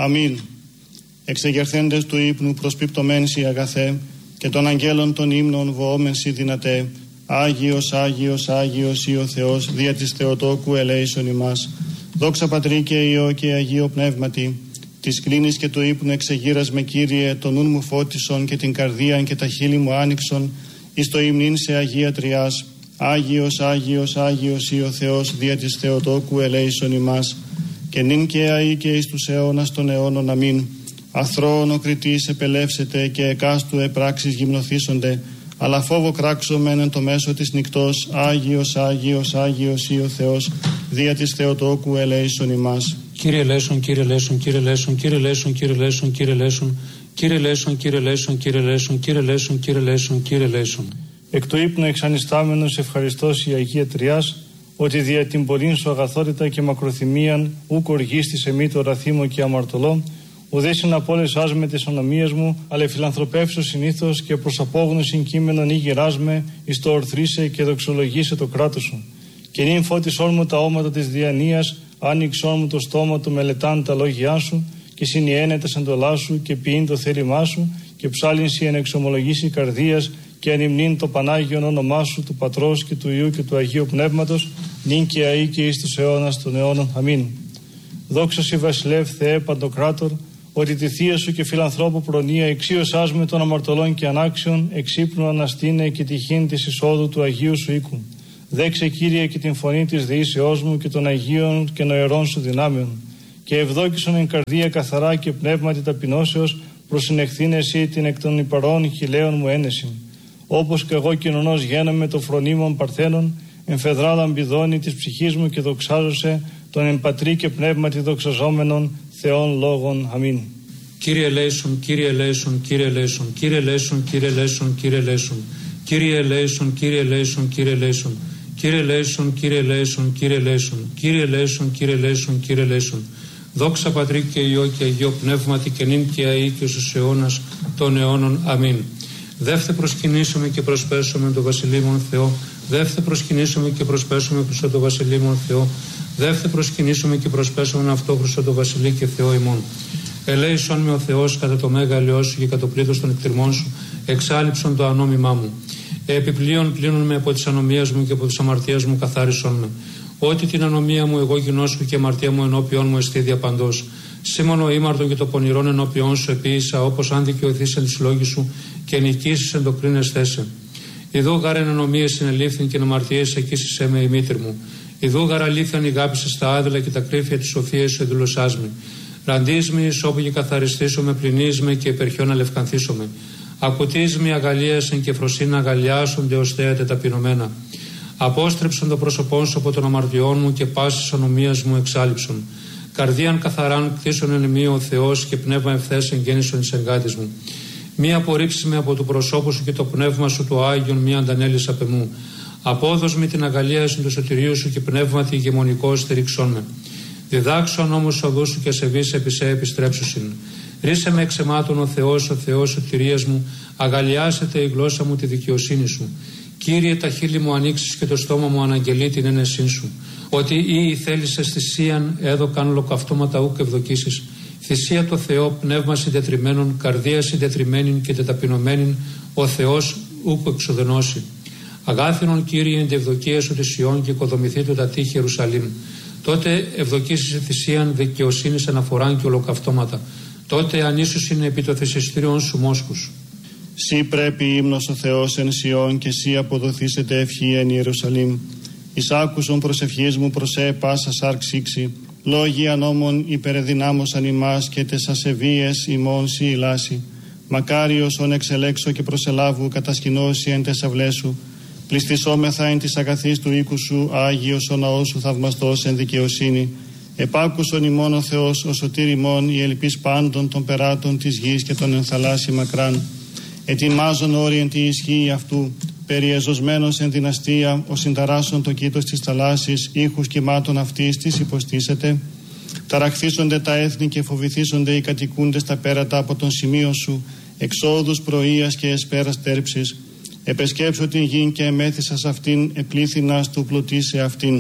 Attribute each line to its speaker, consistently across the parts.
Speaker 1: Αμήν. Εξεγερθέντες του ύπνου προσπιπτωμένσι αγαθέ και των αγγέλων των ύμνων βοόμενσι δυνατέ. Άγιος, Άγιος, Άγιος ή ο Θεός δια της Θεοτόκου ελέησον ημάς. Δόξα Πατρί και Υιό και Αγίο Πνεύματι, της κλίνης και του ύπνου εξεγείρας με Κύριε, τον νουν μου φώτισον και την καρδίαν και τα χείλη μου άνοιξον, εις το υμνήν σε Αγία Τριάς. Άγιος, Άγιος, Άγιος ή ο Θεός δια της Θεοτόκου ελέησον ημάς. Και νυν και αεί και εις τους αιώνας των αιώνων. Αμήν. Αθρώον ο κριτής επελεύσετε και εκάστου επράξεις γυμνοθήσονται, αλλά φόβο κράξομεν εν το μέσο της νυκτός. Άγιος, Άγιος, Άγιος ή ο Θεός δια της Θεοτόκου ελέησον ημάς.
Speaker 2: Κύριε ελέησον, Κύριε ελέησον, Κύριε ελέησον, Κύριε ελέησον, Κύριε ελέησον, Κύριε ελέησον, Κύριε ελέησον, Κύριε ελέησον, Κύριε ελέησον, Κύριε ελέησον, Κύριε ελέησον, Κύριε ελέησον.
Speaker 3: Εκ του ύπνου εξανιστάμενος ευχαριστώς η Αγία Τριάς, ότι δια την πολλήν σου αγαθότητα και μακροθυμίαν ουκ οργίστης εμεί το ραθήμο και αμαρτωλό, ουδέσιν απόλυσάς με τις ανομίες μου, αλλά φιλανθρωπεύσου συνήθως και προς απόγνωσιν κείμενον ή γυράσμε, εις το ορθρίσε και δοξολογήσε το κράτος σου. Και νυν φώτισόν μου τα όματα της διανοίας, άνοιξόν μου το στόμα του μελετάν τα λόγια σου, και συνιένε τα σεντολά σου και ποιήν το θέλημά σου, και ψάλινσι εν εξομολογήσει καρδίας, και ανυμνήν το Πανάγιον όνομά σου, του Πατρός και του Υιού και του Αγίου Πνεύματος, νυν και αεί και εις τους αιώνας των αιώνων. Αμήν. Δόξα σοι Βασιλεύ Θεέ Παντοκράτορ, ότι τη θεία σου και φιλανθρώπου προνοία εξίωσάς με των αμαρτωλών και ανάξιων, εξύπνου αναστήνε και τυχήν της εισόδου του Αγίου σου οίκου. Δέξε Κύριε και την φωνή της δεήσεώς μου και των Αγίων και νοερών σου δυνάμεων. Και ευδόκησον εν καρδία καθαρά και πνεύματι ταπεινώσεως, προσυνεχθήν εσύ την εκ των υπαρών χιλέων μου ένεση. Όπως και εγώ κοινωνός γένομαι το φρονίμων παρθένων, εμφεδρά λαμπιδώνει της ψυχής μου και δοξάζωσε τον εν πατρί και πνεύματι δοξαζόμενων Θεών λόγων. Αμήν.
Speaker 2: Κύριε ελέησον, Κύριε ελέησον, Κύριε ελέησον, Κύριε ελέησον, Κύριε ελέησον, Κύριε ελέησον, Κύριε ελέησον, Κύριε ελέησον, Κύριε ελέησον, Κύριε ελέησον, Κύριε ελέησον, Κύριε ελέησον, Κύριε ελέησον, Κύριε ελέησον, Κύριε ελέησον. Δόξα Πατρί και Υιό και Αγίο Πνεύματι και νυν και αεί και στους αιώνας των αιώνων. Αμήν. Δεύθε προσκυνήσουμε και προσπέσουμε τον Βασιλείμον Θεό. Δεύθε προσκυνήσουμε και προσπέσουμε Χριστό το Βασιλείμον Θεό. Δεύθε προσκυνήσουμε και προσπέσουμε αυτό Χριστό το Βασιλεί και Θεό ημών. Ελέησον με ο Θεός κατά το μέγα ελαιό σου και κατά το πλήθος των εκτριμών σου, εξάλειψον το ανόμημά μου. Επιπλέον πλύνουν με από τις ανομίες μου και από τις αμαρτίες μου καθάρισον με. Ότι την ανομία μου εγώ γινώσκω και αμαρτία μου ενώπιον μου εστί διαπαντός. Σήμωνο ήμαρτον και το πονηρόν ενώπιον σου επίησα, όπως αν δικαιωθείς εν της λόγης σου και νικήσεις εν το κρίνες θέσε. Ιδού γάρεν ανομίες συνελήφθην και αμαρτίες εκείσισέ με η μήτρη μου. Ιδού γαρ αλήθειαν ηγάπησες τα άδειλα και τα κρύφια της σοφίας σου εδουλωσάς με. Ραντείς με εις όπου και καθαριστήσω με, πληνείς με και υπερχιόν αλευκανθήσω με. Ακουτείς με αγαλίασεν και φροσίνα αγαλιάσονται ως θέατε ταπεινωμένα. Απόστρεψον το πρόσωπόν σου από των αμαρτιών μου και πάσης ανομίας μου εξάλειψον. Καρδίαν καθαράν κτίσον εν εμεί ο Θεός και πνεύμα ευθέσεν γέννησον εις εγκάτης μου. Μη απορρίψεις με από του προσώπου σου και το πνεύμα σου το Άγιον μη αντανέλεις απ' εμού. Απόδος με την αγαλίαση του σωτηρίου σου και πνεύματι ηγεμονικό στηρίξον με. Διδάξον όμως οδού σου και ασεβείς επί σε επιστρέψουσιν. Ρίσε με εξαιμάτων ο Θεός σωτηρίας μου, αγαλιάσετε η γλώσσα μου τη δικαιοσύνη σου. Κύριε, τα χείλη μου ανοίξεις και το στόμα μου αναγγελεί την ένεσή σου. Ότι ή θέλησες θυσίαν έδωκαν ολοκαυτώματα ούκ ευδοκίσεις. Θυσία το Θεό, πνεύμα συντετριμένων, καρδία συντετριμένην και τεταπεινωμένην, ο Θεός ούκ εξοδενώσει. Αγάθινον Κύριε εν τη ευδοκία σου τη Σιών και οικοδομηθεί του τα τείχη Ιερουσαλήμ. Τότε ευδοκίσεις θυσίαν δικαιοσύνης αναφοράν και ολοκαυτώματα. Τότε ανίσους είναι επί το θυσιστήριον σου μόσχους.
Speaker 1: Σύ πρέπει ύμνος ο Θεός εν Σιών και σύ αποδοθήσετε ευχή εν Ιερουσαλήμ. Εις άκουσον προσευχής μου προσέ πάσα σάρξ ήξη. Λόγοι ανώμων υπερεδυνάμωσαν ημάς και τες ασεβίες ημών σύ ηλάσει. Μακάριος ον εξελέξω και προσελάβου κατασκηνώσει εν τες αυλές σου. Πληστισόμεθα εν της αγαθής του οίκου σου, Άγιος ο ναός σου θαυμαστός εν δικαιοσύνη. Επάκουσον ημών ο Θεός ο σωτήρ ημών, η ελπίς πάντων των περάτων της γης και των ενθαλάσσι μακράν. Ετοιμάζον όριεν τη ισχύει αυτού, περιεζωσμένος εν δυναστεία, ο συνταράσσον το κήτος της θαλάσσης, ήχους κυμάτων αυτής της υποστήσεται. Ταραχθήσονται τα έθνη και φοβηθήσονται οι κατοικούντες τα πέρατα από τον σημείο σου, εξόδους πρωίας και εσπέρας τέρψης. Επεσκέψω την γην και εμέθησα σ' αυτήν, επλήθυνας του πλουτί σε αυτήν.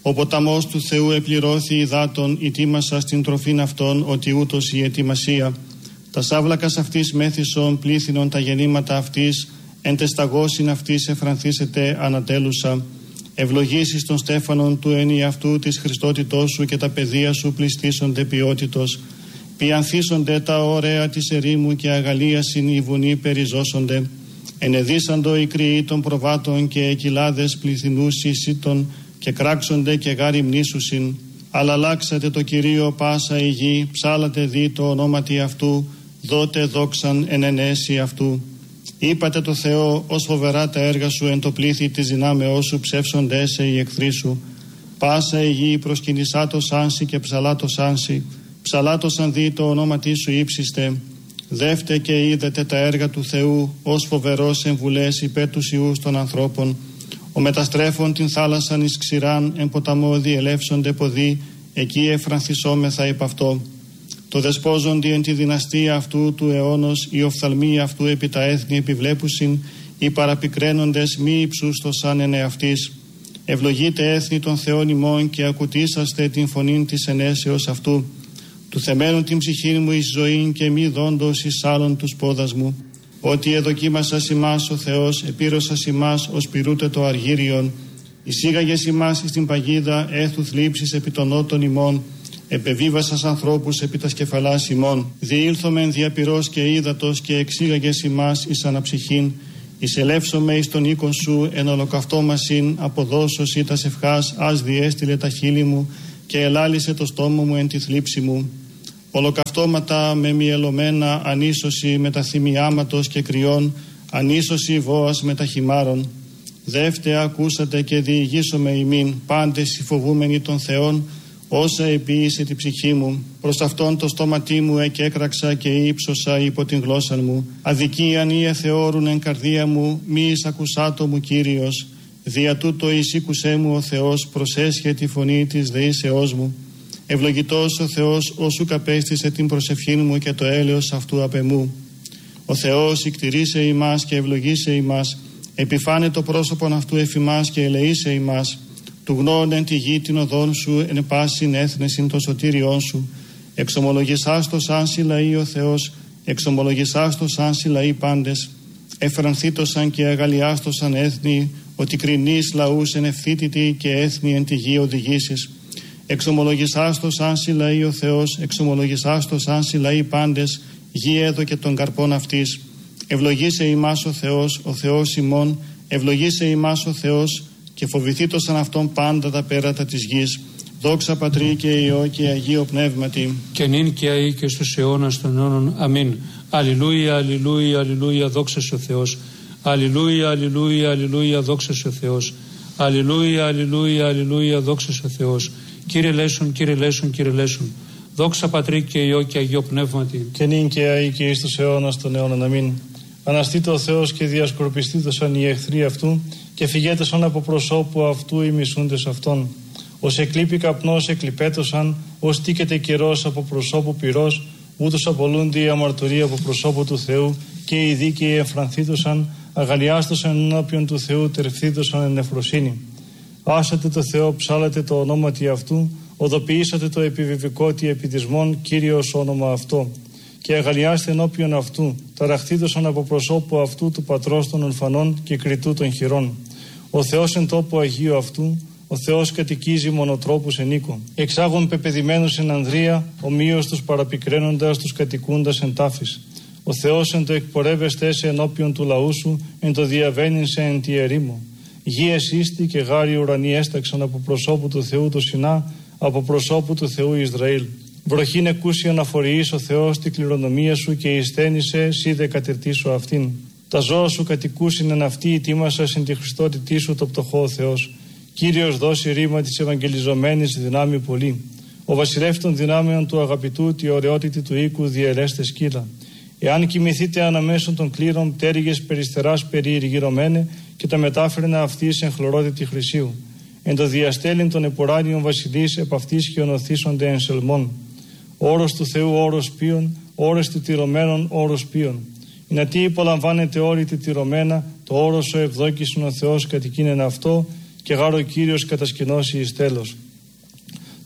Speaker 1: Ο ποταμός του Θεού επληρώθη υδάτων, ητήμασα στην τροφήν αυτών, ότι ούτως η ετοιμασία. Τα σάβλακας αυτής μέθησον πλήθυνον τα γεννήματα αυτής, εν τεσταγώσιν αυτής εφρανθήσετε ανατέλουσα. Ευλογήσεις των στέφανων του ενιαυτού της Χριστότητός σου και τα παιδεία σου πληστήσονται ποιότητος. Πιανθήσονται τα ωραία της ερήμου και αγαλίασιν οι βουνοί περιζώσονται. Ενεδίσαντο οι κρυοί των προβάτων και εκυλάδες πληθυνούς ίσιτων και κράξονται και γάρι μνήσουσιν. Αλλά αλλάξατε το Κυρίο πάσα η γη, ψάλατε δι το ονόματι αυτού, δότε δόξαν εν ενέση αυτού. Είπατε το Θεό, ως φοβερά τα έργα σου εν το πλήθη της δυνάμεώς σου ψεύσονται σε οι εχθροί σου. Πάσα η γη προσκυνησά το σάνσι και ψαλά το σάνσι, ψαλά το σαν δι το ονόματι σου ύψιστε. Δεύτε και είδετε τα έργα του Θεού, ως φοβερός εμβουλές υπέρ τους ιούς των ανθρώπων. Ο μεταστρέφων την θάλασσαν εις ξηράν, εν ποταμό διελεύσονται ποδοί, εκεί εφρανθισόμεθα υπ' αυτό. Το δεσπόζοντι εν τη δυναστεία αυτού του αιώνος, οι οφθαλμοί αυτού επί τα έθνη επιβλέπουσιν, οι παραπικραίνοντες μη υψούστοσαν εν εαυτής. Ευλογείτε έθνη των Θεών ημών και ακουτήσαστε την φωνήν της ενέσεως αυτού. Του θεμένου την ψυχή μου εις ζωήν και μη δόντος εις άλλον τους πόδας μου. Ότι εδοκίμασας ημάς ο Θεός, επήρωσας ημάς ως πυρούτε το αργύριον. Εισήγαγες ημάς εις την παγίδα έθου θλίψης επί των νότων ημών. Επεβίβασας ανθρώπους επί τα σκεφαλάς ημών. Διήλθομεν διαπυρός και ύδατος και εξήγαγες ημάς εις αναψυχήν. Εισελεύσομαι εις τον οίκον σου εν ολοκαυτόμασιν, αποδώσος ή τας ευχάς, ας διέστειλε τα χείλη μου και ελάλησε το στόμα μου εν τη θλίψη μου. Ολοκαυτώματα με μυελωμένα, ανίσωση με τα θυμιάματος και κρυών, ανίσωση βόας με τα χυμάρων. Δεύτε ακούσατε και διηγήσομαι ημίν, πάντες οι φοβούμενοι των Θεών, όσα επίησε την ψυχή μου. Προς αυτόν το στόματί μου εκέκραξα και ύψωσα υπό την γλώσσα μου. Αδικίαν ή εθεώρουν εν καρδία μου, μη εισακουσάτο μου Κύριος. Δια τούτο εισήκουσέ μου ο Θεός, προσέσχε τη φωνή της δεήσεώς μου. Ευλογητός ο Θεός, όσου καπέστησε την προσευχή μου και το έλεος αυτού απ' εμού. Ο Θεός ικτηρίσε ημάς και ευλογήσε ημάς, επιφάνε το πρόσωπον αυτού εφημάς και ελεήσε ημάς. Του γνών εν τη γη την οδόν σου, εν πάσιν έθνεσιν το σωτήριόν σου. Εξομολογησάστος αν συλλαεί ο Θεός, εξομολογησάστος αν συλλαεί πάντες. Εφρανθήτωσαν και αγαλιάστοσαν έθνη, ότι κρινείς λαούς εν ευθύτητη και έθνη εν τη γη οδηγήσεις. Εξομολογησάστος αν συλλαεί ο Θεός, εξομολογησάστος αν συλλαεί πάντες, γη έδωκε των καρπών αυτής. Ευλογήσε ημάς ο Θεός ημών, ευλογήσε ημάς ο Θεός, και φοβηθήτωσαν αυτόν πάντα τα πέρατα της γης. Δόξα Πατρί και Υιό και Αγίο Πνεύματι.
Speaker 2: Και νυν και αεί και στους αιώνας των αιώνων. Αμήν. Αλληλούια, αλληλούια, αλληλούια, δόξα σε ο Θεός. Αλληλούια, αλληλούια, αλληλούια, δόξα σε ο Θεός. Αλληλούια, αλληλούια, αλληλούια, δόξα σε ο Θεός. Κύριε Λέησον, Κύριε Λέησον, Κύριε Λέησον. Δόξα Πατρί και Υιό και Αγίο Πνεύματι.
Speaker 3: Και νυν και αεί και εις τους αιώνας των αιώνων. Αμήν. Αναστήτω ο Θεός και διασκορπιστήτωσαν οι εχθροί αυτού και φυγέτωσαν από προσώπου αυτού οι μισούντες αυτών. Ως εκλείπει καπνός εκλειπέτωσαν, ως τίκεται καιρός από προσώπου πυρός, ούτως απολούνται οι αμαρτωροί από προσώπου του Θεού και οι δίκαιοι εμφρανθήτωσαν, αγαλιάστωσαν ενώπιον του Θεού, τερφθήτωσαν εν νεφροσύνη. Άσατε το Θεό, ψάλατε το ονόματι αυτού, οδοποιήσατε το επιβεβικότι επιδισμόν, Κύριος όνομα αυτό. Και αγαλιάστε ενώπιον αυτού, ταραχθήτωσαν από προσώπου αυτού του πατρός των ορφανών και κριτού των χειρών. Ο Θεός εν τόπο Αγίου αυτού, ο Θεός κατοικίζει μονοτρόπους εν οίκο. Εξάγων πεπεδημένους εν ανδρεία, ομοίως τους παραπικραίνοντας τους κατοικούντας εν τάφης. Ο Θεός εν το εκπορεύεστε σε ενώπιον του λαού σου, εν το διαβαίνειν σε εν τη ερήμο. Γη εσύστη και γάρι ουρανοί έσταξαν από προσώπου του Θεού το Σινά, από προσώπου του Θεού Ισραήλ. Βροχήν εκούσιον αφοριείς ο Θεός τη κληρονομία σου και εισθένησε σύ δε κατερτήσου αυτήν. Τα ζώα σου κατοικούσιν εν αυτή ετοίμασα συν τη Χριστότητή σου το πτωχό ο Θεός. Κύριος δώσει ρήμα της ευαγγελιζομένης δυνάμει πολύ. Ο βασιλεύς των δυνάμεων του αγαπητού, τη ωραιότητη του οίκου διαιρέστε σκύλα. Εάν κοιμηθείτε αναμέσων των κλήρων, πτέρυγες περιστεράς περιηργυρωμένε και τα μετάφερνα αυτής εν χλωρότητη χρυσίου. Εν το διαστέλιν των επουράνιων βασιλείς επ' αυτής χιονοθήσονται εν σελμών. Όρος του Θεού όρος ποιον, όρος του τυρωμένων όρος ποιον. Είναι τι υπολαμβάνεται όρη τη τυρωμένα, το όρος ο ευδόκησιν ο Θεός κατοικίνεν αυτό και γάρο Κύριος κατασκηνώσει εις τέλος.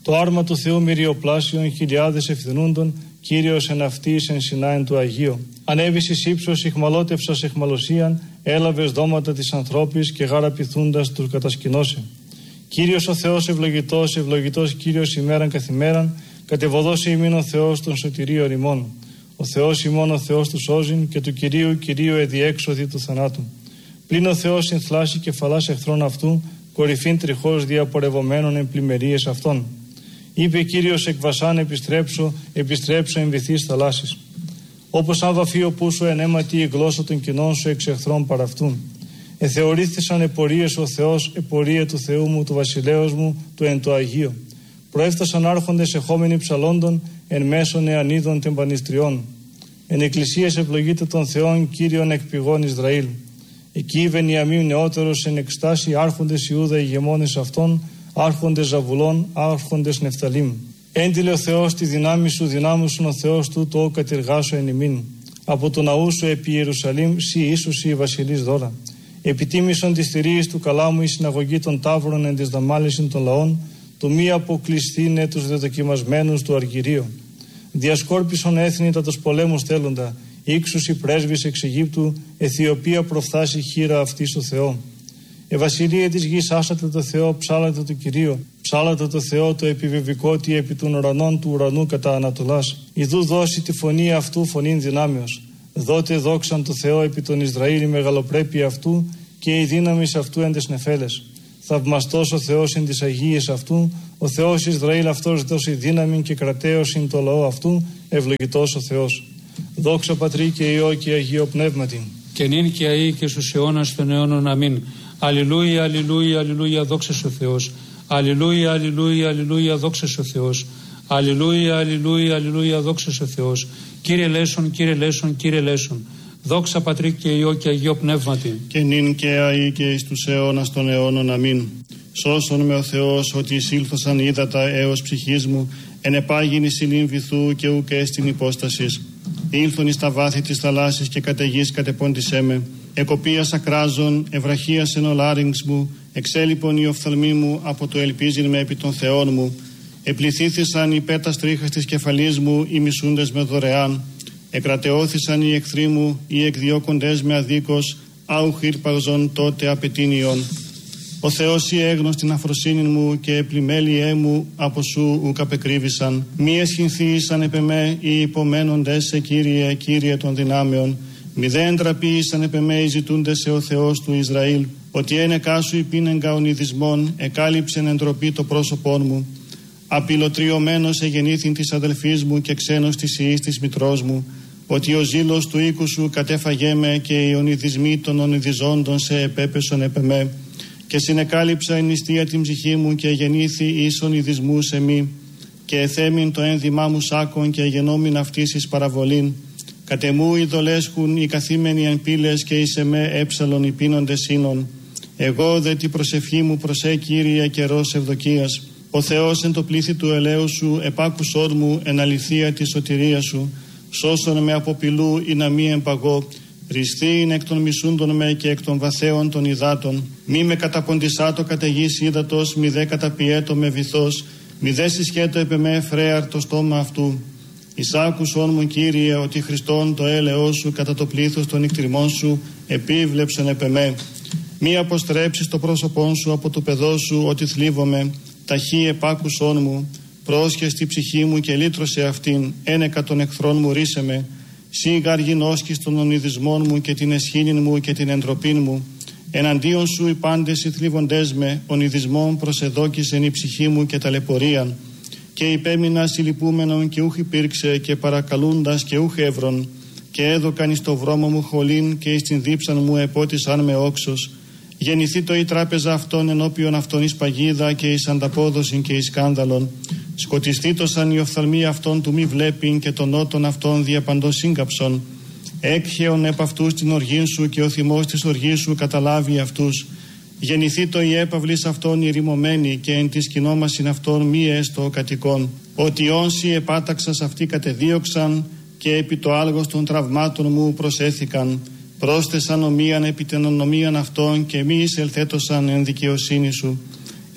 Speaker 3: Το άρμα του Θεού μυριοπλάσιον χιλιάδες ευθυνούντων, Κύριος εν αυτής εν συνάεν του Αγίου. Ανέβης εις ύψος, ηχμαλώτευσας εχμαλωσίαν, έλαβες δώματα της ανθρώπης και γάρα πειθούντας τους κατασκηνώσε. Κύριος ο Θεός ευλογητός, ευλογητός Κύριος ημέραν καθημέραν, κατεβοδώσει ημίν ο Θεός των σωτηρίων ημών. Ο Θεός ημών ο Θεός του σώζειν και του Κυρίου εδιέξοδη του θανάτου. Πλην ο Θεός συνθλάσει κεφαλάς εχθρών αυτού, κορυφήν τριχώς διαπορευομένων εν πλημμερίες αυτών. Είπε Κύριος εκ βασάν επιστρέψω εν βυθείς θαλάσσης. Όπως αν βαφείο πούσο εν αίματι η γλώσσα των κοινών σου εξ εχθρών παραυτούν. Εθεωρήθησαν επορίες ο Θεός, επορία του Θεού μου, του βασιλέως μου, του εν το Αγίο. Προέφτασαν άρχοντες εχόμενοι ψαλόντων, εν μέσων εανίδων τεμπανιστριών. Εν εκκλησίες ευλογείται των Θεών, Κύριον εκ πηγών Ισραήλ. Εκεί Βενιαμίμ νεότερος εν εκστάση, άρχοντες Ιούδα ηγεμόνες αυτών, άρχοντες Ζαβουλών, άρχοντες Νεφταλήμ. Έντιλε ο Θεός τη δυνάμει σου, δυνάμωσον ο Θεός του το κατηργάσω εν ημίν. Από το ναού σου επί Ιερουσαλήμ, σύ ίσους η βασιλής δώρα. Επιτίμησον τη θηρίης του καλάμου η συναγωγή των τάβρων εν της δαμάλισιν των λαών, του μη αποκλειστήνε τους δεδοκιμασμένους του αργυρίου. Διασκόρπισον έθνη τα τους πολέμους θέλοντα, ήξους οι πρέσβεις εξ Αιγύπτου, Αιθιοπία προφθάσει χείρα αυτής του Θεό. Βασιλεία της γης άσατε το Θεό, ψάλατε το Κυρίο, ψάλατε το Θεό το επιβεβικότι επί των ουρανών του ουρανού κατά Ανατολάς. Ιδού δώσει τη φωνή αυτού φωνήν δυνάμεως. Δότε δόξαν το Θεό επί τον Ισραήλ η μεγαλοπρέπεια αυτού και η δύναμη αυτού εν τες νεφέλες. Θαυμαστός ο Θεός εν τις αγίες αυτού, ο Θεός Ισραήλ αυτός δώσει δύναμη και κρατέωσιν το λαό αυτού, ευλογητός ο Θεός. Δόξα Πατρί και Υιό και Αγίο Πνεύματι.
Speaker 2: Και νυν και αεί και στους αιώνας των αιώνων. Αμήν. Αλληλούια, αλληλούια, αλληλούια, δόξα ο Θεός. Αλληλούια, αλληλούια, αλληλούια, δόξα ο Θεός. Αλληλούια, αλληλούια, αλληλούια, δόξα ο Θεός. Κύριε λέσον, Κύριε λέσον, Κύριε λέσον. Δόξα Πατρί και Υιό και Αγίο Πνεύματι.
Speaker 1: Και νυν και αεί και εις τους αιώνας των αιώνων. Αμήν. Σώσον με ο Θεός ότι εισήλθωσαν ύδατα έως ψυχής μου, ενεπάγην εις ηλίν βυθού και ουκ έστιν υπόστασης. Ήλθον εις τα βάθη της θαλάσσης και κατ' γης κατεπόντισέ με. Εκοπίας ακράζων, ευραχίας εν ο λάριγξ μου, εξέλιπον η οφθαλμή μου από το ελπίζειν με επί των Θεών μου. Επληθήθησαν οι πέτας τρίχας της κεφαλής μου, οι μισούντες με δωρεάν. Εκρατεώθησαν οι εχθροί μου, οι εκδιώκοντες με αδίκως, άουχ ήρπαγζον τότε απαιτήνιον. Ο Θεός η έγνωστην αφροσύνην μου και επλημέλιέ μου από σου ουκ απεκρίβησαν. Μη εσχυνθήσαν επ' εμέ οι υπομένοντες σε Κύριε, Κύριε των δυνάμεων. Μη δε εντραπήσαν επ' εμέ οι ζητούντες σε ο Θεός του Ισραήλ. Ότι ένεκά σου υπήνεγκα ονειδισμών, εκάλυψεν εντροπή το πρόσωπόν μου. Απειλοτριωμένος εγεννήθην της αδελφής μου και ξένος της ιής της μητρός μου. Ότι ο ζήλος του οίκου σου κατέφαγέ με και οι ονειδισμοί των ονειδιζόντων σε επέπεσον επ' εμέ. Και συνεκάλυψα εν νηστεία την ψυχή μου και γεννήθη εις ονειδισμού σε μη. Και εθέμην το ένδυμά μου σάκον και γενόμην αυτής εις παραβολήν. Κατεμού ειδολέσχουν οι καθήμενοι εν πύλες και εις εμέ έψαλον οι πίνοντες σύνων. Εγώ δε την προσευχή μου προσέ Κύριε καιρός ευδοκίας. Ο Θεός εν το πλήθη του ελέου σου επάκουσόν μου εν αληθεία τη σωτηρία σου. Σώσον με από πυλού ή να μη εμπαγώ. Ριστήν εκ των μισούντων με και εκ των βαθέων των υδάτων. Μη με καταποντισάτο καταιγής ύδατος, μη δε καταπιέτο με βυθός, μη δε συσχέτω επ' εμέ φρέαρ το στόμα αυτού. Εισάκουσον μου Κύριε ότι Χριστόν το έλεος σου κατά το πλήθος των εκτριμών σου επίβλεψον επ' εμέ. Μη αποστρέψεις το πρόσωπόν σου από το παιδό σου ότι θλίβομαι. Ταχύ επάκουσόν μου. Πρόσχες τη ψυχή μου και λύτρωσε αυτήν. Ένεκα των εχθρών μου ρίσε με. Σύ γαργινόσκεις των ονειδισμών μου και την εσχήνην μου και την εντροπήν μου. Εναντίον σου οι πάντες οι θλίβοντές με, ονειδισμών προσεδόκησεν η ψυχή μου και ταλαιπωρίαν. Και υπέμεινα συλληπούμενον και ούχ υπήρξε και παρακαλούντας και ούχ εύρων. Και έδωκαν εις το βρώμο μου χολήν και εις την δίψαν μου επότισαν με όξος. Γεννηθεί το η τράπεζα αυτών ενώπιον αυτών εις παγίδα και εις ανταπόδοσιν και εις σκάνδαλον. Σκοτιστήτωσαν οι οφθαλμοί αυτών του μη βλέπειν και των νότων αυτών διαπαντός σύγκαψον. Έκχεον επ' αυτούς την οργήν σου και ο θυμός της οργής σου καταλάβει αυτούς. Γεννηθεί το η έπαυλης αυτών η ρημωμένη και εν της κοινόμασιν αυτών μη έστω κατοικών. Ότι όσοι επάταξας αυτοί κατεδίωξαν και επί το άλγος των τραυμάτων μου προσέθηκαν. Πρόσθεσαν ομοίαν επί την ονομίαν αυτών και μη εισελθέτωσαν εν δικαιοσύνη σου.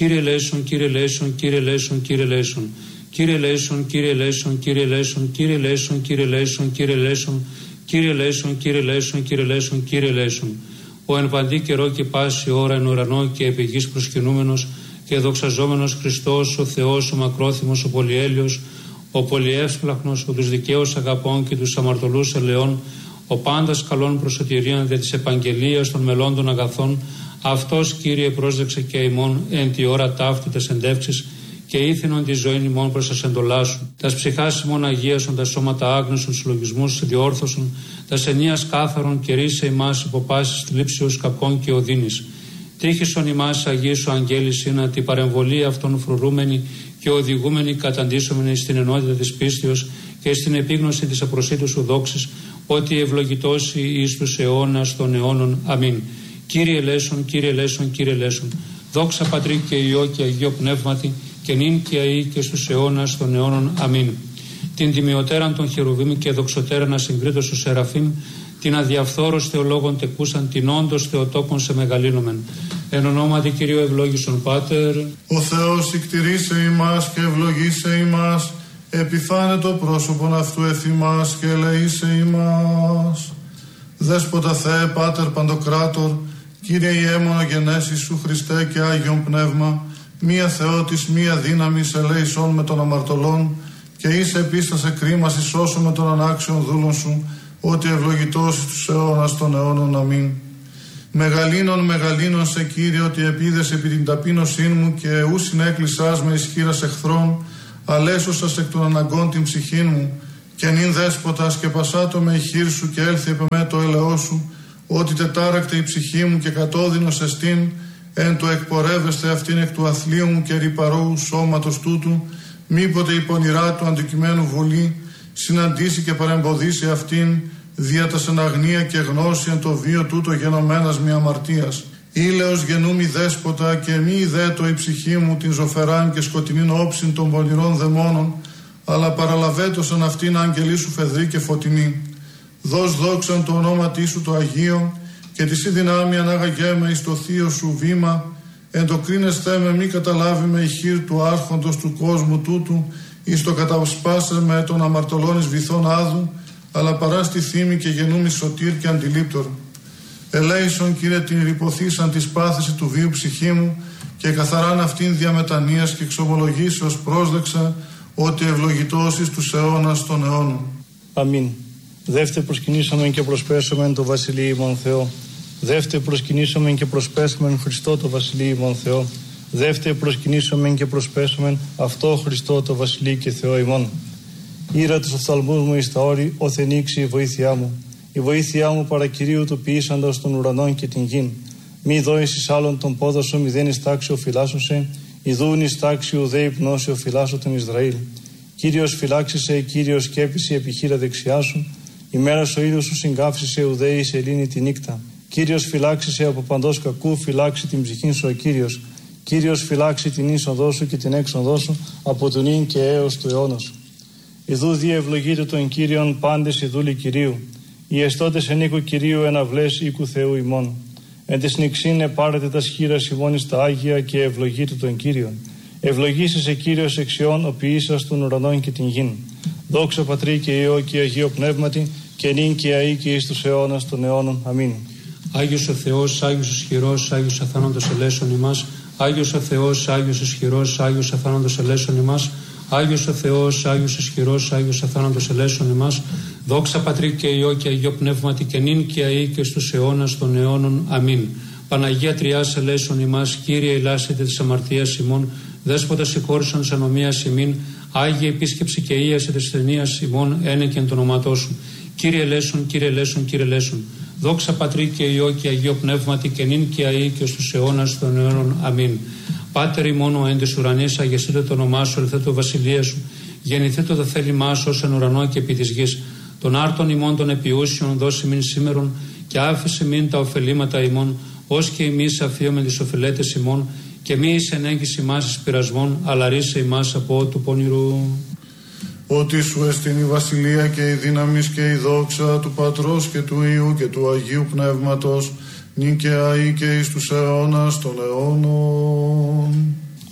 Speaker 2: Κύριε ελέησον, Κύριε ελέησον, Κύριε ελέησον, Κύριε ελέησον. Κύριε ελέησον, Κύριε ελέησον, Κύριε ελέησον, Κύριε ελέησον, Κύριε ελέησον, Κύριε ελέησον, Κύριε ελέησον, Κύριε ελέησον, Κύριε ελέησον, Κύριε ελέησον. Ο εν παντή καιρό και πάση ώρα εν ουρανό και επί γης προσκυνούμενος και δοξαζόμενος Χριστός, ο Θεός, ο μακρόθυμος, ο πολυέλιος, ο πολυεύσπλαχνος, ο τους δικαίους αγαπών και τους αμαρτωλούς ελεών, ο πάντας καλών προσωτηρίων δια της επαγγελίας των μελών των αγαθών, αυτός Κύριε πρόσδεξε και ημών εν τη ώρα ταύτη τες εντεύξεις και ήθινον τη ζωή ημών προς τα εντολά σου. Τας ψυχάς ημών αγίασον, τα σώματα άγνωσον, συλλογισμούς διόρθωσον, τας ενίας κάθαρον και ρίσε ημάς υπό πάσης θλίψεως καπών και οδύνης. Τύχησον ημάς αγίσου αγγέλης είναι τη παρεμβολή αυτών φρουρούμενη και οδηγούμενη καταντήσομενη στην ενότητα της πίστεως και στην επίγνωση της απροσίτου σου δόξης, ότι ευλογητώσει εις τους αιώνας των αιώνων. Αμήν. Κύριε ελέησον, Κύριε ελέησον, Κύριε ελέησον. Δόξα Πατρί και Υιό και Αγίο Πνεύματι και νυν και αεί και στους αιώνας των αιώνων. Αμήν. Την τιμιωτέραν των χερουβίμ και δοξωτέραν ασυγκρίτως του Σεραφείμ, την αδιαφθόρος Θεολόγων τεκούσαν, την όντως Θεοτόκον σε μεγαλύνομεν. Εν ονόματι Κυρίου ευλόγησον Πάτερ.
Speaker 4: Ο Θεός ικτηρίσε ημάς και ευλογήσε ημάς, επιφάνε το πρόσωπον αυτού εφημάς και ελεήσε ημάς. Δέσποτα Θεέ Πάτερ Παντοκράτορ, Κύριε Ιέμονο γενέσεις σου Χριστέ και Άγιον Πνεύμα, μία Θεότης, μία δύναμης ελέησον με των αμαρτωλών και είσαι επίστασε κρίμας εις με των ανάξιων δούλων σου, ότι ευλογητός εις τους αιώνας των αιώνων. Αμήν. Μεγαλύνων σε Κύριε, ότι επίδεσαι επί την ταπείνωσή μου και ου συνέκλεισάς με ισχύρας εχθρών, αλέσωσας εκ των αναγκών την ψυχήν μου, και νυν δέσποτας και πασάτο με η χείρ σου και έλθει επ' εμέ το έλεό σου, ότι τετάρακτε η ψυχή μου και κατώδυνος εστίν, εν το εκπορεύεστε αυτήν εκ του αθλίου μου και ρυπαρού σώματος τούτου, μήποτε η πονηρά του αντικειμένου βολή συναντήσει και παρεμποδίσει αυτήν, δια τας εν αγνία και γνώση εν το βίο τούτο γενομένας μη αμαρτίας. Ήλεος γενούμι δέσποτα και μη ιδέτω η ψυχή μου την ζωφεράν και σκοτεινήν όψιν των πονηρών δαιμόνων, αλλά παραλαβέτως εν αυτήν άγγελή σου φεδρή και φωτεινή. Δώσ' δόξαν το ονόματί σου το Αγίο και τη δυνάμει ανάγαγέ με εις το θείο σου βήμα, εν το κρίνεσθέ με μη καταλάβει με η χείρ του άρχοντος του κόσμου τούτου, εις το κατασπάσε με των αμαρτωλών εις βυθών άδου, αλλά παρά στη θύμη και γενούμι σωτήρ και αντιλήπτορ. Ελέησον Κύριε την ρηποθήσαν της πάθηση του βίου ψυχή μου και καθαράν αυτήν διαμετανοίας και εξομολογήσεως πρόσδεξα, ότι ευλογητός εις τους αιώνας των αιώνων.
Speaker 3: Αμήν. Δεύτε προσκυνήσαμεν και προσπέσαμεν το Βασιλείο ημών Θεό. Δεύτε προσκυνήσαμεν και προσπέσαμεν Χριστό το Βασιλείο ημών Θεό. Δεύτε προσκυνήσαμεν και προσπέσαμεν αυτό Χριστό το Βασιλείο και Θεό ημών. Ήρα τους οφθαλμούς μου εις τα όρη, οθενήξει η βοήθειά μου. Η βοήθειά μου παρακυρίου του ποιήσαντος των ουρανών και την γην. Μη δώεις εις άλλον τον πόδο σου, μηδέν εις τάξη οφυλάσσωσε, ιδούν εις τάξη ουδέ υπνώσει οφυλάσσω τον Ισραήλ. Κύριος φυλάξησε, Κύριος σκέπησε επιχείρα δεξιά σου. Η μέρα ο ήλιος σου συγκάφισε, ουδέ η σελήνη τη νύχτα. Κύριος φυλάξησε από παντός κακού, φυλάξει την ψυχήν σου ο Κύριος. Κύριος φυλάξει την είσοδό σου και την έξοδό σου από τον ίν και έως του αιώνα σου. Ιδού διευλογείτε τον Κύριον πάντες οι δούλοι Κυρίου. Οι εστώτες εν οίκου Κυρίου εναυλές οίκου Θεού ημών. Εν της νηξήν επάρετε τα σχήρας ημών εις τα Άγια και ευλογείτε τον Κύριον. Ευλογήσεσαι Κύριος εξιών ο ποιήσας των ουρανών και την γην. Δόξα Πατρί και Υιό και Αγίο Πνεύματι και νυν και αεί και εις τους αιώνας των αιώνων. Αμήν.
Speaker 2: Άγιος ο Θεός, Άγιος ισχυρός, Άγιος αθάνατος ελέησον ημάς. Άγιος ο Θεός, Άγιος ισχυρός, Άγιος αθάνατος ελέησον ημάς. Άγιος ο Θεός, Άγιος ισχυρός, Άγιος αθάνατος ελέησον ημάς. Δόξα Πατρί και Υιό και Αγίο Πνεύματι και νυν και αεί και στους αιώνας των αιώνων. Αμήν. Παναγία Τριάς ελέησον ημάς. Κύριε ελάσσετε της αμαρτίας ημών. Δέσποτα συγχώρησον της ανομίας ημίν. Άγιε επίσκεψη και ίαση της ταινίας ημών ένεκεν το ονόματό σου. Κύριε ελέησον, Κύριε ελέησον, Κύριε ελέησον. Δόξα Πατρί και Υιό και Αγίο Πνεύματι και νυν και αεί και στους αιώνας των αιώνων. Αμήν. Πάτερ ημών ο εν της ουρανής, αγιαστείτε το όνομά σου, ελθέ το βασιλεία σου. Γεννηθείτε το θέλημά σου ως εν ουρανό και επί της γης. Των άρτων ημών των επιούσιων δώσει μην σήμερον και άφησε μην τα ωφελήματα ημών, ως και εμείς αφίωμεν τις οφειλέτες ημών, και μη εις ενέγγις ημάς εις πειρασμών, αλλά ρίσε ημάς από του πονηρού.
Speaker 4: Ότι σου εστιν η βασιλεία και η δύναμις και η δόξα του Πατρός και του Υιού και του Αγίου Πνεύματος, νυν και αεί και εις τους αιώνας των αιώνων.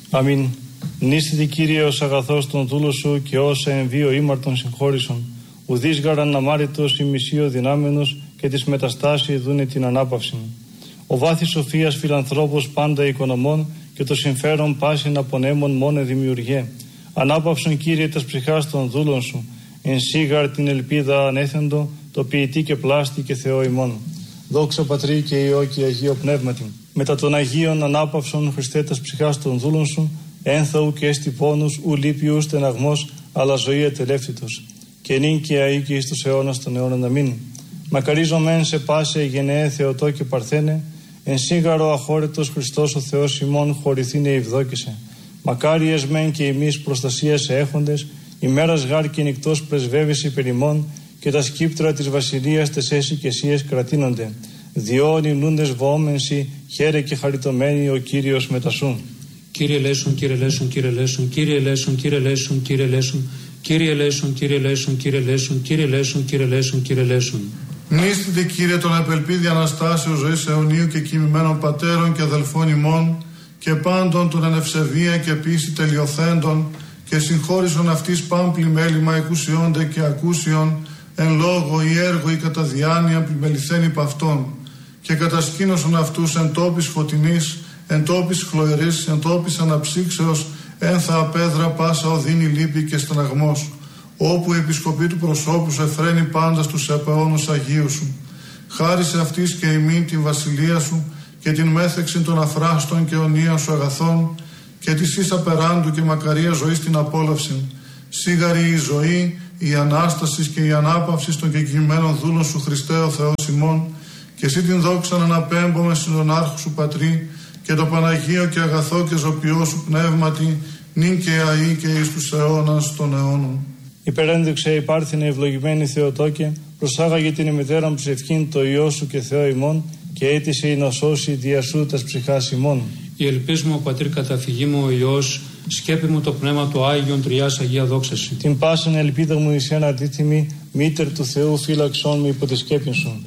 Speaker 3: Αμήν. Νίστητη Κύριε ως αγαθός των δούλων σου και όσα εν βίο ήμαρτον συγχώρησον. Ουδείς γαραν αμάριτος ημισίο δυνάμενος και τις μεταστάσει δούνε την ανάπαυση. Ο βάθης σοφίας φιλανθρώπος πάντα οικονομών και το συμφέρον πάσιν απονέμων μόνε δημιουργέ. Ανάπαυσον Κύριε τας ψυχάς των δούλων σου. Εν σίγαρ την ελπίδα ανέθεντο, το ποιητή και πλάστη και Θεό ημών. Δόξα Πατρί και Υιό και Αγίο Πνεύματι. Μετά των Αγίων ανάπαυσον Χριστέ τας ψυχάς των δούλων σου, ένθαου και έστι πόνους, ου λύπη ου στεναγμός, αλλά ζωή ατελεύτητος. Και νυν και αεί και εις τους αιώνας των αιώνων. Αμήν. Μακαρίζομεν σε πάσε γενναίε Θεοτό και Παρθένε, εν σίγαρο αχώρητος Χριστός ο Θεός ημών χωρηθήνε ευδόκησε. Μακάριες μεν και εμείς προστασίας σε έχοντες, ημέρας γάρ και νυκτός πρεσβεύεις υπερ ημών, και τα σκύπτρα της βασιλείας τες εσυκαισίες κρατείνονται. Διόν νούντες βοόμενσι, χαίρε και χαριτωμένοι ο Κύριος μετασού.
Speaker 2: Κύριε ελέησον, Κύριε ελέησον, Κύριε ελέησον, Κύριε ελέησον, Κύριε ελέησον, Κύριε ελέησον, Κύριε ελέησον, Κύριε ελέησον, Κύριε ελέησον, Κύριε ελέησον, Κύριε ελέησον, Κύριε ελέησον.
Speaker 4: Μνήστητε Κύριε τον απελπίδη Αναστάσεως ζωής αιωνίου και κοιμημένων πατέρων και αδελφών ημών και πάντων των εν ευσεβία και πίστη τελειοθέντων και συγχώρησον αυτής παν πλημέλημα εκουσιόνται και ακούσιον εν λόγω ή έργο ή κατά διάνοια πλημεληθέν υπ' αυτών και κατασκήνωσον αυτούς εν τόπης φωτεινής, εν τόπης χλωερής, εν τόπης αναψύξεως, ένθα απέδρα πάσα οδύνη λύπη και στεναγμός, όπου η επισκοπή του προσώπου σε φρένει πάντα στους επαιώνους Αγίου σου. Χάρισε αυτής και ημίν την βασιλεία σου και την μέθεξη των αφράστων και αιωνίων σου αγαθών και της ίσα περάντου και μακαρία ζωή στην απόλαυση. Σίγαρη η ζωή, η Ανάσταση και η ανάπαυση των κεκοιμμένων δούλων σου Χριστέ ο Θεός ημών, και εσύ την δόξα να αναπέμπομε στον άρχου σου Πατρί και το Παναγίο και αγαθό και ζωπιό σου πνεύματι, νυν και αεί και εις τους αιώνας των αιώνων.
Speaker 3: Υπερένδειξε υπάρθινε ευλογημένη Θεοτόκε, προσάγαγε την ημιτέραν ψευχήν το Υιό σου και Θεό ημών, και αίτησε η νοσώση διασού τας ψυχάς ημών.
Speaker 2: Η ελπίς μου, ο Πατήρ καταφυγή μου, ο Υιός, σκέπη μου το πνεύμα του Άγιον Τριάς Αγία δόξαση.
Speaker 3: Την πάσαν ελπίδα μου εις ένα αντίθυμη, μήτερ του Θεού φύλαξόν με υπό τη σκέπη σου.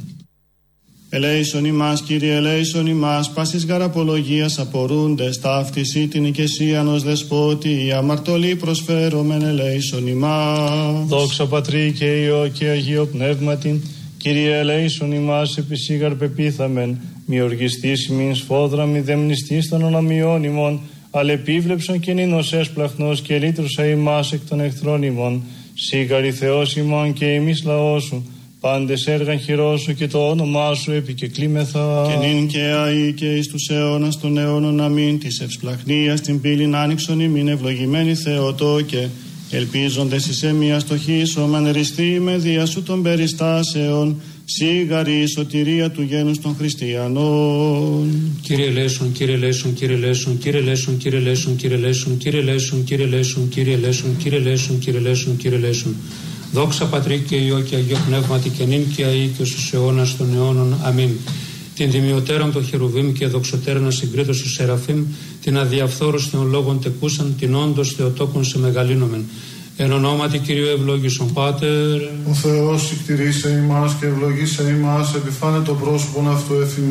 Speaker 1: Ελέησον ημάς, Κύριε, ελέησον ημάς, πάσης γαραπολογίας απορούντες, ταύτιση την οικεσίαν ως δεσπότη, η αμαρτωλή προσφέρομεν, ελέησον ημάς.
Speaker 3: Δόξα Πατρί και Υιό και Αγίο Πνεύματι, Κύριε, ελέησον ημάς, επισήγαρ πεπίθαμεν, μη οργιστής ημίν σφόδρα, μη δεμνιστής των ονομιών ημών, αλλά επίβλεψον και νήνος έσπλαχνος και λύτρουσα ημάς εκ των εχθρών ημών, σίγαρη Θεός ημών και εμείς λαός σου, πάντες έργαν χειρός σου και το όνομά σου επικεκλήμεθα.
Speaker 1: Και νυν και αεί και εις τους αιώνας των αιώνων. Αμήν. Της ευσπλαχνίας την πύλην άνοιξον ημίν, ευλογημένη Θεοτόκε, ελπίζοντες εις εμία στοχίσομεν, ριστή με δια σου των περιστάσεων, σίγαρη η σωτηρία του γένους των χριστιανών.
Speaker 2: Κύριε ελέησον, Κύριε ελέησον, Κύριε ελέησον, Κύριε ελέησον, Κύριε ελέησον, Κύριε ελέησον, Κύριε ελέησον, Κύριε ελέησον, Κύριε ελέησον, Κύριε ελέησον, Κύριε ελέησον, Κύριε ελέησον. Δόξα Πατρί και Υιό και Αγίο Πνεύματι και νυν και αεί και στους αιώνας των αιώνων. Αμήν. Την τιμιωτέραν των χερουβίμ και δοξωτέραν ασυγκρίτως του Σεραφείμ, την αδιαφθόρους των λόγων τεκούσαν, την όντως Θεοτόκον σε μεγαλύνομεν. Εν ονόματι Κυρίου ευλόγησον Πάτερ.
Speaker 4: Ο Θεός συκτηρίσε ημάς και ευλογήσε ημάς, επιφάνε το πρόσωπον αυτού εφημών.